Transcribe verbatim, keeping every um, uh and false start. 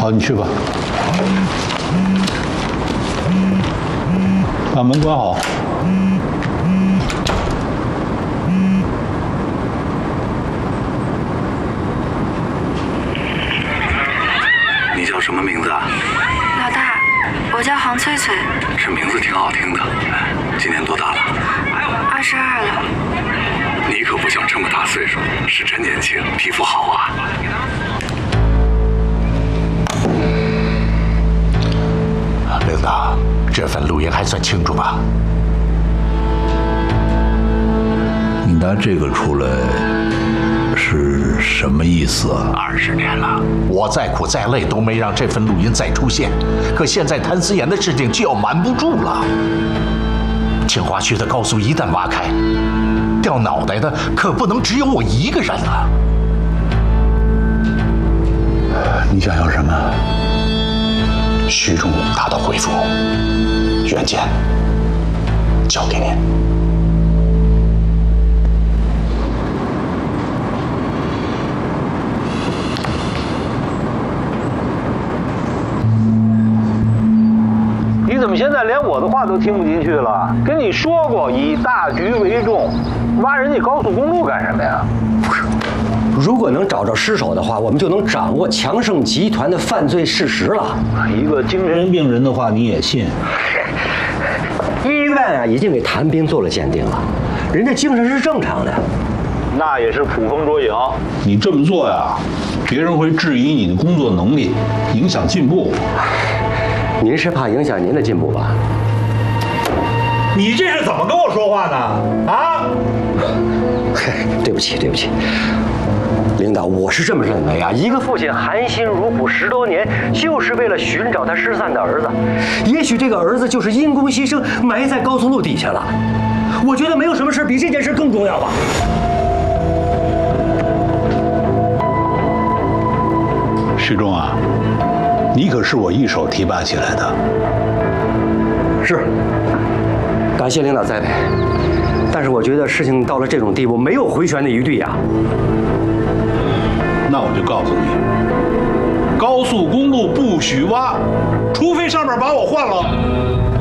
好，你去吧，把门关好。 你叫什么名字啊？ 老大，我叫杭翠翠。 这名字挺好听的。今年多大了？ 二十二了。 你可不像这么大岁数，是真年轻，皮肤好啊。 领导，这份录音还算清楚吧？ 你拿这个出来是什么意思啊？ 二十年了，我再苦再累都没让这份录音再出现，可现在谭思妍的事情就要瞒不住了。清华区的高速一旦挖开，掉脑袋的可不能只有我一个人了。 你想要什么？ 徐忠他的回复，原件交给您。 你怎么现在连我的话都听不进去了？跟你说过，以大局为重，挖人家高速公路干什么呀？ 不是，如果能找着尸首的话，我们就能掌握强盛集团的犯罪事实了。 一个精神病人的话你也信？ 医院啊，已经给谭兵做了鉴定了，人家精神是正常的。 那也是捕风捉影。 你这么做呀，别人会质疑你的工作能力，影响进步。 您是怕影响您的进步吧？ 你这是怎么跟我说话呢？啊？ 对不起，对不起，领导，我是这么认为啊。一个父亲含辛茹苦十多年，就是为了寻找他失散的儿子。也许这个儿子就是因公牺牲，埋在高速路底下了。我觉得没有什么事比这件事更重要吧。 徐忠啊，你可是我一手提拔起来的。 是，感谢领导栽培，但是我觉得事情到了这种地步，没有回旋的余地呀。 那我就告诉你，高速公路不许挖，除非上面把我换了。